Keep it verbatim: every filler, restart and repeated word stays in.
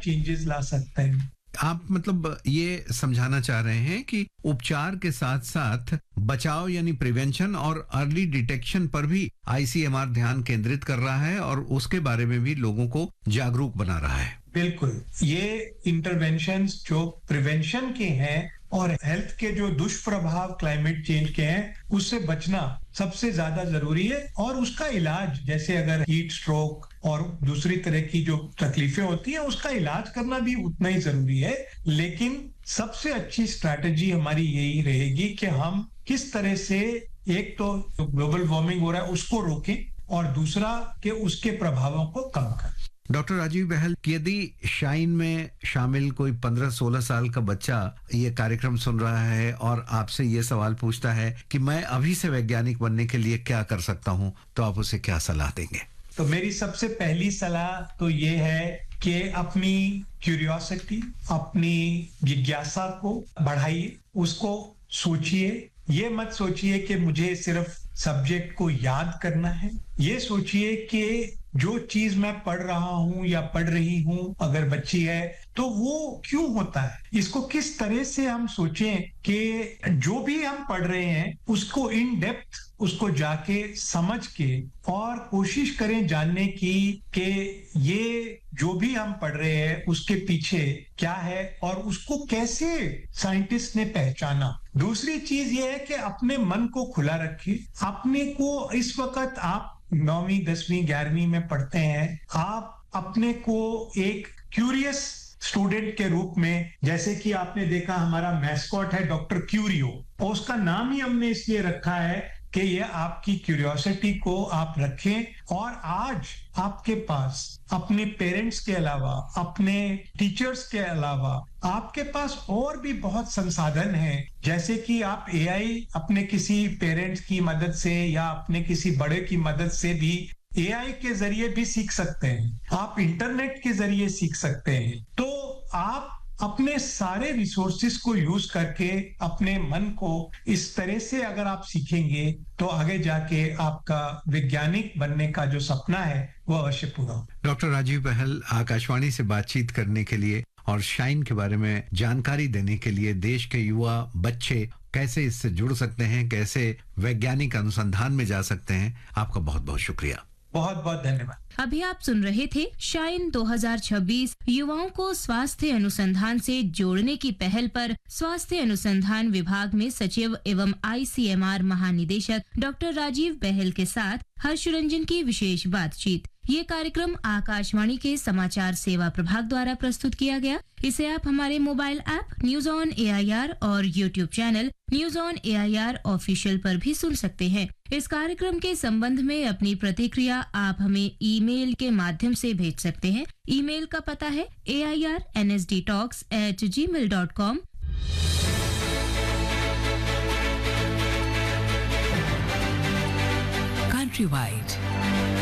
Changes ला सकते हैं। आप मतलब ये समझाना चाह रहे हैं कि उपचार के साथ साथ बचाव यानी प्रिवेंशन और अर्ली डिटेक्शन पर भी आईसीएमआर ध्यान केंद्रित कर रहा है और उसके बारे में भी लोगों को जागरूक बना रहा है। बिल्कुल, ये इंटरवेंशंस जो प्रिवेंशन के हैं और हेल्थ के जो दुष्प्रभाव क्लाइमेट चेंज के हैं उससे बचना सबसे ज्यादा जरूरी है, और उसका इलाज जैसे अगर हीट स्ट्रोक और दूसरी तरह की जो तकलीफें होती हैं उसका इलाज करना भी उतना ही जरूरी है। लेकिन सबसे अच्छी स्ट्रैटेजी हमारी यही रहेगी कि हम किस तरह से एक तो ग्लोबल वार्मिंग हो रहा है उसको रोकें और दूसरा कि उसके प्रभावों को कम करें। डॉक्टर राजीव बहल, यदि शाइन में शामिल कोई पंद्रह सोलह साल का बच्चा ये कार्यक्रम सुन रहा है और आपसे ये सवाल पूछता है कि मैं अभी से वैज्ञानिक बनने के लिए क्या कर सकता हूँ, तो आप उसे क्या सलाह देंगे? तो मेरी सबसे पहली सलाह तो ये है कि अपनी क्यूरियोसिटी, अपनी जिज्ञासा को बढ़ाइए, उसको सोचिए। ये मत सोचिए कि मुझे सिर्फ सब्जेक्ट को याद करना है, ये सोचिए कि जो चीज मैं पढ़ रहा हूं या पढ़ रही हूं, अगर बच्ची है तो वो क्यों होता है, इसको किस तरह से हम सोचें कि जो भी हम पढ़ रहे हैं उसको इन डेप्थ उसको जाके समझ के और कोशिश करें जानने की कि ये जो भी हम पढ़ रहे हैं उसके पीछे क्या है और उसको कैसे साइंटिस्ट ने पहचाना। दूसरी चीज ये है कि अपने मन को खुला रखिए। अपने को इस वक्त आप नौवीं दसवीं ग्यारहवीं में पढ़ते हैं, आप अपने को एक क्यूरियस स्टूडेंट के रूप में, जैसे कि आपने देखा हमारा मैस्कॉट है डॉक्टर क्यूरियो, और उसका नाम ही हमने इसलिए रखा है कि ये आपकी क्यूरियोसिटी को आप रखें। और आज आपके पास अपने पेरेंट्स के अलावा, अपने टीचर्स के अलावा आपके पास और भी बहुत संसाधन हैं, जैसे कि आप एआई अपने किसी पेरेंट्स की मदद से या अपने किसी बड़े की मदद से भी एआई के जरिए भी सीख सकते हैं, आप इंटरनेट के जरिए सीख सकते हैं। तो आप अपने सारे रिसोर्सेस को यूज करके अपने मन को इस तरह से अगर आप सीखेंगे तो आगे जाके आपका वैज्ञानिक बनने का जो सपना है वो अवश्य पूरा हो। डॉक्टर राजीव बहल, आकाशवाणी से बातचीत करने के लिए और शाइन के बारे में जानकारी देने के लिए देश के युवा बच्चे कैसे इससे जुड़ सकते हैं, कैसे वैज्ञानिक अनुसंधान में जा सकते हैं, आपका बहुत बहुत शुक्रिया। बहुत बहुत धन्यवाद। अभी आप सुन रहे थे शाइन दो हज़ार छब्बीस युवाओं को स्वास्थ्य अनुसंधान से जोड़ने की पहल पर स्वास्थ्य अनुसंधान विभाग में सचिव एवं आईसीएमआर महानिदेशक डॉक्टर राजीव बहल के साथ हर्षरंजन की विशेष बातचीत। ये कार्यक्रम आकाशवाणी के समाचार सेवा प्रभाग द्वारा प्रस्तुत किया गया। इसे आप हमारे mobile app news on AIR और YouTube channel news on AIR official पर भी सुन सकते हैं। इस कार्यक्रम के संबंध में अपनी प्रतिक्रिया आप हमें ईमेल के माध्यम से भेज सकते हैं। ईमेल का पता है ए I R N S D talks eight ji mail dot com. Countrywide